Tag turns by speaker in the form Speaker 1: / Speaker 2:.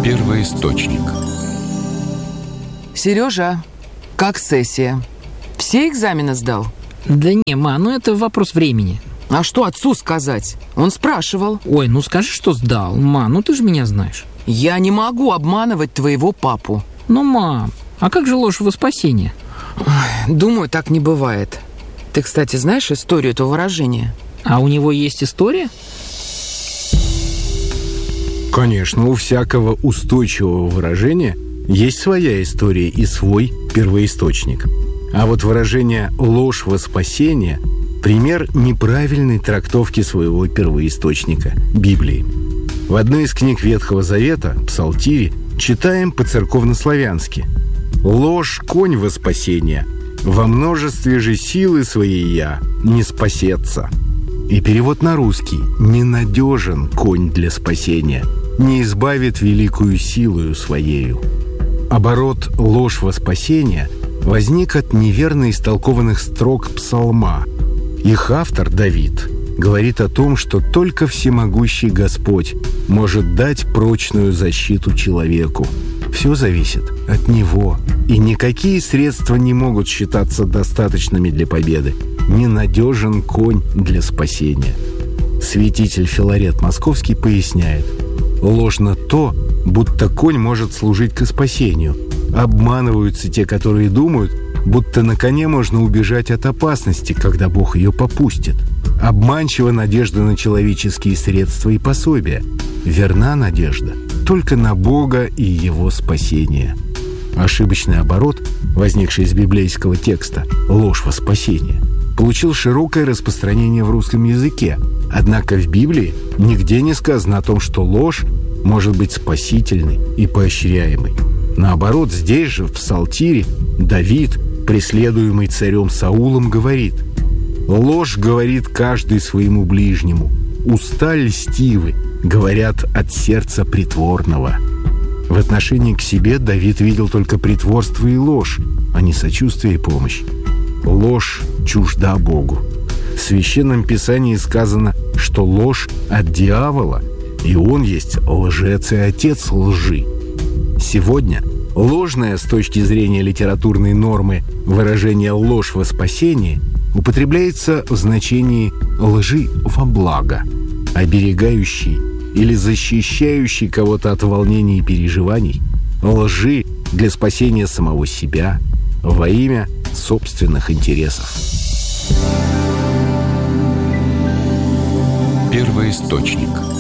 Speaker 1: Первоисточник.
Speaker 2: Сережа, как сессия? Все экзамены сдал?
Speaker 3: Да не, ма, это вопрос времени.
Speaker 2: А что отцу сказать? Он спрашивал.
Speaker 3: Ой, скажи, что сдал. Ма, ты же меня знаешь.
Speaker 2: Я не могу обманывать твоего папу.
Speaker 3: Мам, а как же ложь во спасение?
Speaker 2: Думаю, так не бывает. Ты, кстати, знаешь историю этого выражения?
Speaker 3: А у него есть история?
Speaker 4: Конечно, у всякого устойчивого выражения есть своя история и свой первоисточник. А вот выражение «ложь во спасение» – пример неправильной трактовки своего первоисточника – Библии. В одной из книг Ветхого Завета, Псалтире, читаем по-церковнославянски: «Ложь конь во спасение, во множестве же силы своей я не спасется». И перевод на русский: «Ненадежен конь для спасения, не избавит великую силою своею». Оборот «ложь во спасение» возник от неверно истолкованных строк псалма. Их автор, Давид, говорит о том, что только всемогущий Господь может дать прочную защиту человеку. Все зависит от Него, и никакие средства не могут считаться достаточными для победы. Ненадежен конь для спасения. Святитель Филарет Московский поясняет: ложно то, будто конь может служить ко спасению. Обманываются те, которые думают, будто на коне можно убежать от опасности, когда Бог ее попустит. Обманчива надежда на человеческие средства и пособия. Верна надежда только на Бога и Его спасение. Ошибочный оборот, возникший из библейского текста «ложь во спасение», получил широкое распространение в русском языке. Однако в Библии нигде не сказано о том, что ложь может быть спасительной и поощряемой. Наоборот, здесь же, в Псалтире, Давид, преследуемый царем Саулом, говорит: «Ложь говорит каждый своему ближнему, уста льстивы, говорят от сердца притворного». В отношении к себе Давид видел только притворство и ложь, а не сочувствие и помощь. Ложь чужда Богу. В Священном Писании сказано, что ложь от дьявола, и он есть лжец и отец лжи. Сегодня ложное с точки зрения литературной нормы выражение «ложь во спасение» употребляется в значении лжи во благо, оберегающий или защищающий кого-то от волнений и переживаний, лжи для спасения самого себя во имя собственных интересов.
Speaker 1: Первоисточник.